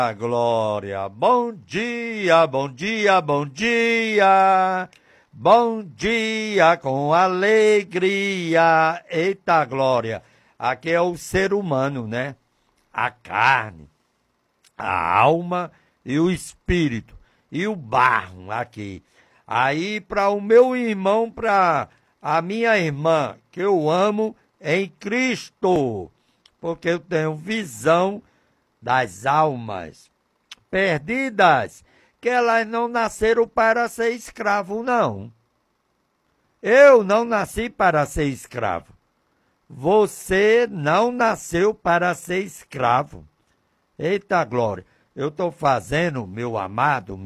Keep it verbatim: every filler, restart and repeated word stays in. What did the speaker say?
Glória, bom dia, bom dia, bom dia, bom dia com alegria. Eita, Glória, aqui é o ser humano, né? A carne, a alma e o espírito, e o barro aqui. Aí para o meu irmão, para a minha irmã, que eu amo em Cristo, porque eu tenho visão das almas perdidas, que elas não nasceram para ser escravo, não. Eu não nasci para ser escravo. Você não nasceu para ser escravo. Eita, Glória, eu estou fazendo, meu amado,